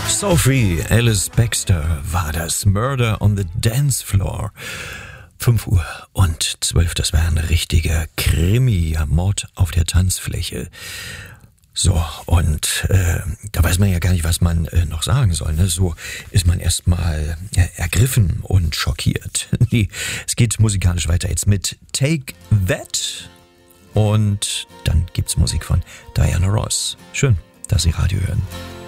Sophie Alice Baxter war das. Murder on the Dance Floor. 5:12 Uhr, das war ein richtiger Krimi, Mord auf der Tanzfläche. So, und da weiß man ja gar nicht, was man noch sagen soll. Ne? So ist man erstmal ergriffen und schockiert. Nee, es geht musikalisch weiter jetzt mit Take That. Und dann gibt's Musik von Diana Ross. Schön, dass Sie Radio hören.